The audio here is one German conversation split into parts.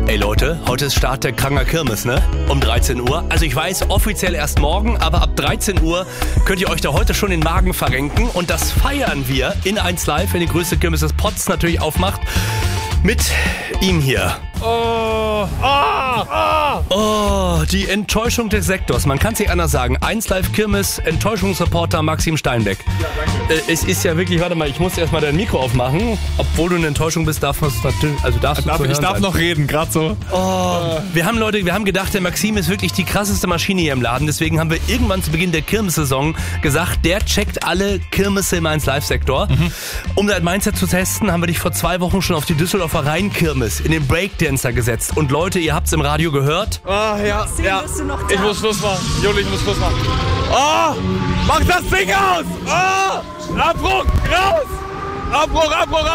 Ey Leute, heute ist Start der Kranger Kirmes, ne? Um 13 Uhr. Also ich weiß, offiziell erst morgen, aber ab 13 Uhr könnt ihr euch da heute schon den Magen verrenken. Und das feiern wir in 1 Live, wenn die größte Kirmes des Pots natürlich aufmacht, mit ihm hier. Die Enttäuschung des Sektors. Man kann es nicht anders sagen. 1 Live Kirmes, Enttäuschungsreporter Maxim Steinbeck. Danke. Es ist ja wirklich, warte mal, ich muss erstmal dein Mikro aufmachen. Obwohl du eine Enttäuschung bist, darfst du natürlich, ich darf noch reden, gerade so. Wir haben gedacht, der Maxim ist wirklich die krasseste Maschine hier im Laden. Deswegen haben wir irgendwann zu Beginn der Kirmessaison gesagt, der checkt alle Kirmesse im 1 Live Sektor. Um dein Mindset zu testen, haben wir dich vor 2 Wochen schon auf die Düsseldorfer Rheinkirmes in den Breakdancer gesetzt. Und Leute, ihr habt's im Radio gehört. Ja. Ich muss Schluss machen. Juli, ich muss Schluss machen. Mach das Ding aus! Abbruch! Raus! Abbruch!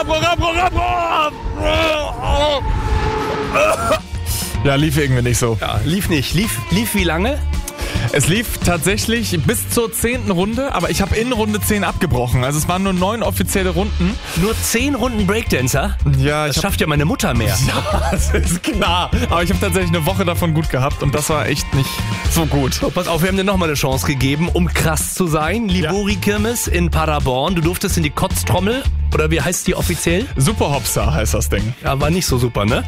Ja, lief irgendwie nicht so. Ja, lief nicht. Lief wie lange? Es lief tatsächlich bis zur 10. Runde, aber ich habe in Runde 10 abgebrochen. Also es waren nur 9 offizielle Runden. Nur 10 Runden Breakdancer? Ja, das schafft ja meine Mutter mehr. Ja, das ist klar. Aber ich habe tatsächlich eine Woche davon gut gehabt und das war echt nicht so gut. Pass auf, wir haben dir nochmal eine Chance gegeben, um krass zu sein. Libori-Kirmes in Paderborn. Du durftest in die Kotztrommel. Oder wie heißt die offiziell? Super Hopster heißt das Ding. Ja, war nicht so super, ne?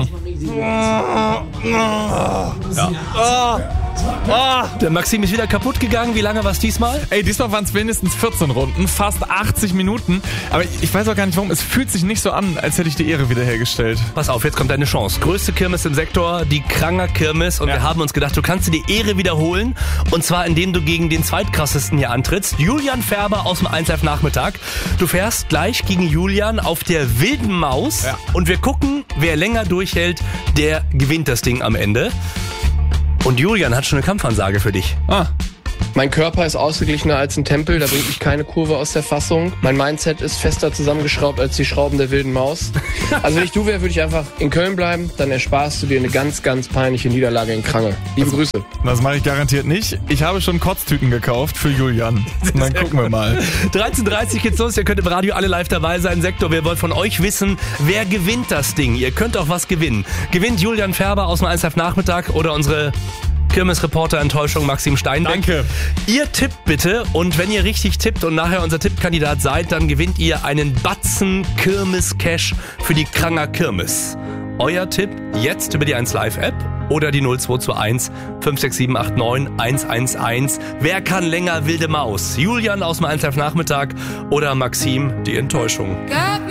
Der Maxim ist wieder kaputt gegangen. Wie lange war es diesmal? Ey, diesmal waren es mindestens 14 Runden, fast 80 Minuten. Aber ich weiß auch gar nicht warum. Es fühlt sich nicht so an, als hätte ich die Ehre wiederhergestellt. Pass auf, jetzt kommt deine Chance. Größte Kirmes im Sektor, die Kranger Kirmes. Und wir haben uns gedacht, du kannst dir die Ehre wiederholen. Und zwar, indem du gegen den zweitkrassesten hier antrittst. Julian Färber aus dem 1 Live Nachmittag. Du fährst gleich gegen Julian auf der wilden Maus. Ja. Und wir gucken, wer länger durchhält, der gewinnt das Ding am Ende. Und Julian hat schon eine Kampfansage für dich. Mein Körper ist ausgeglichener als ein Tempel, da bringt mich keine Kurve aus der Fassung. Mein Mindset ist fester zusammengeschraubt als die Schrauben der wilden Maus. Also wenn ich du wäre, würde ich einfach in Köln bleiben, dann ersparst du dir eine ganz, ganz peinliche Niederlage in Krange. Liebe Grüße. Das mache ich garantiert nicht. Ich habe schon Kotztüten gekauft für Julian. Und dann gucken wir mal. 13:30 geht's los, ihr könnt im Radio alle live dabei sein. Sektor, wir wollen von euch wissen, wer gewinnt das Ding? Ihr könnt auch was gewinnen. Gewinnt Julian Färber aus dem 1 Live Nachmittag oder unsere Kirmes-Reporter-Enttäuschung Maxim Steinbeck. Danke. Ihr tippt bitte und wenn ihr richtig tippt und nachher unser Tippkandidat seid, dann gewinnt ihr einen Batzen Kirmes-Cash für die Kranger Kirmes. Euer Tipp jetzt über die 1 Live App oder die 0221 56789 111. Wer kann länger wilde Maus? Julian aus dem 1 Live Nachmittag oder Maxim die Enttäuschung?